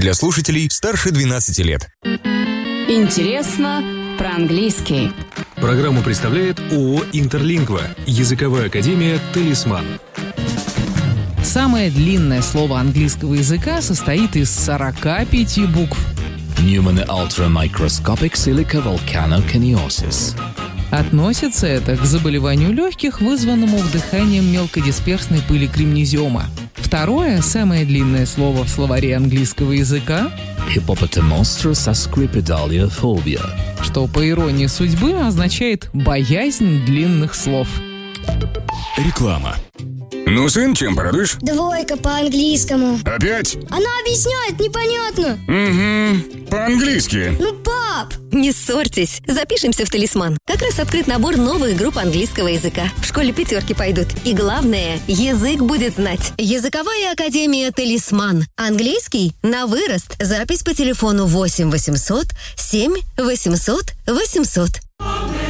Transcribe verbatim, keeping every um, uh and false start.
для слушателей старше двенадцати лет. Интересно про английский. Программу представляет ООО «Интерлингва», языковая академия «Талисман». Самое длинное слово английского языка состоит из сорока пяти букв. Pneumon ultramicroscopic silica volcanoconiosis. Относится это к заболеванию легких, вызванному вдыханием мелкодисперсной пыли кремнезиома. Второе, самое длинное слово в словаре английского языка, Hippopotamonstrous ascrippedalia phobia, что, по иронии судьбы, означает «боязнь длинных слов». Реклама. Ну, сын, чем порадуешь? Двойка по-английскому. Опять? Она объясняет непонятно. Угу, по-английски. Ну, пап! Не ссорьтесь, запишемся в «Талисман». Как раз открыт набор новых групп английского языка. В школе пятерки пойдут. И главное, язык будет знать. Языковая академия «Талисман». Английский на вырост. Запись по телефону восемь восемьсот семь восемьсот восемьсот.